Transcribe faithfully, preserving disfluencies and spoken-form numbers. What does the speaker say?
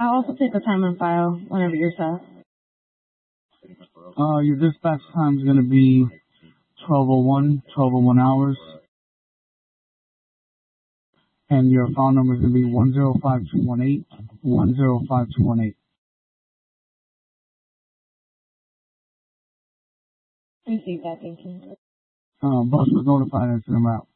I'll also take the time on file whenever you're set. Uh, your dispatch time is going to be twelve oh one, twelve oh one hours. And your phone number is going to be one zero five two one eight, one zero five two one eight. Received that, thank you. Uh, bus was notified as to the route.